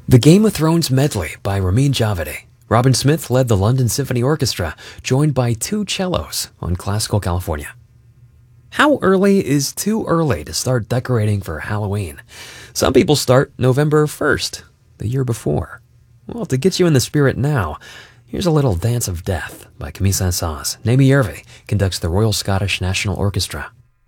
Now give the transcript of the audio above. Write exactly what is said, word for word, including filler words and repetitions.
The Game of Thrones Medley by Ramin Djawadi. Robin Smith led the London Symphony Orchestra, joined by two cellos on Classical California. How early is too early to start decorating for Halloween? Some people start November first, the year before. Well, to get you in the spirit now, here's a little Dance of Death by Camille Saint-Saëns. Naomi Yervi conducts the Royal Scottish National Orchestra.